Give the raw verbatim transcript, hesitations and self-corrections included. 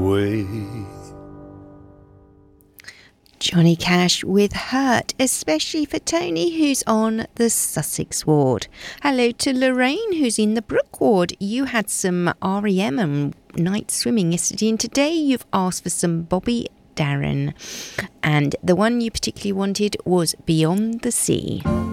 away. Johnny Cash with Hurt, especially for Tony, who's on the Sussex ward. Hello to Lorraine, who's in the Brook ward. You had some R E M and night swimming yesterday, and today you've asked for some Bobby Darin. And the one you particularly wanted was Beyond the Sea.